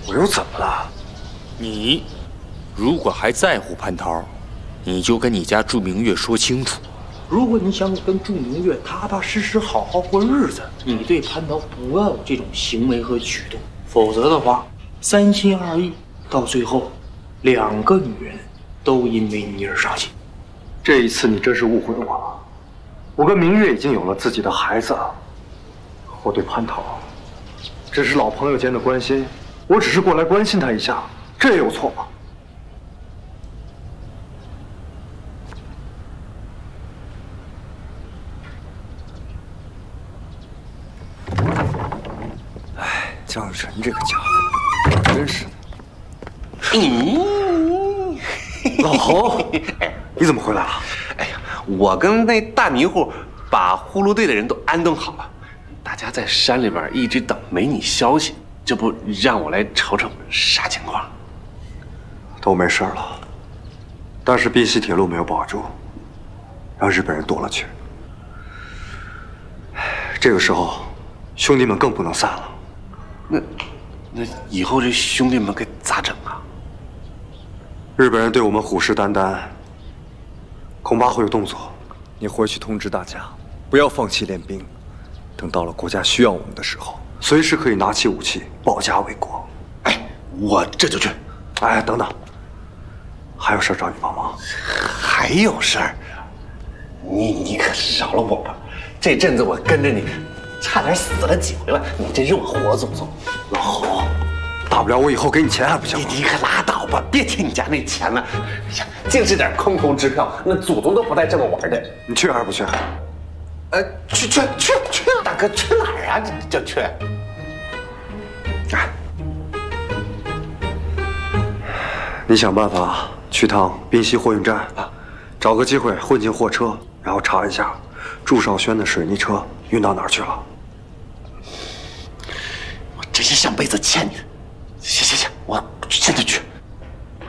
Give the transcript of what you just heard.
我又怎么了？ 你如果还在乎蟠桃，你就跟你家祝明月说清楚。如果你想跟祝明月踏踏实实好好过日子，你对蟠桃不要有这种行为和举动，否则的话，三心二意，到最后2个女人都因为你而伤心。 这一次你真是误会我了。我跟明月已经有了自己的孩子，我对蟠桃只是老朋友间的关心，我只是过来关心她一下，这也有错吗？哎，江雨辰这个家伙，真是的。老侯，你怎么回来了？ 哎呀，我跟那大迷糊把呼噜队的人都安顿好了，大家在山里边一直等，没你消息，这不让我来瞅瞅啥情况？ 都没事了，但是滨西铁路没有保住，让日本人夺了去。这个时候，兄弟们更不能散了。 那以后这兄弟们该咋整啊？ 日本人对我们虎视眈眈，恐怕会有动作。你回去通知大家，不要放弃练兵。等到了国家需要我们的时候，随时可以拿起武器保家卫国。 哎，我这就去。 哎，等等，还有事找你帮忙。 还有事儿？你可饶了我吧！这阵子我跟着你，差点死了几回了，你这让我活祖宗。 老侯，大不了我以后给你钱还不行吗？ 你可拉倒吧，别提你家那钱了。哎呀，净是点空头支票，那祖宗都不带这么玩的。 你去还是不去？ 去，大哥去哪儿啊？就去。 哎，你想办法去趟滨西货运站啊，找个机会混进货车，然后查一下祝少轩的水泥车运到哪儿去了。 我真是上辈子欠你的。行，我现在去。